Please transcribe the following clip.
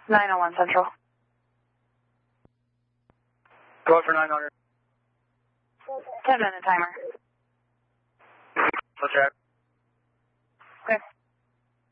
901 Central. Go for 900. 10-minute timer. What's that? Okay.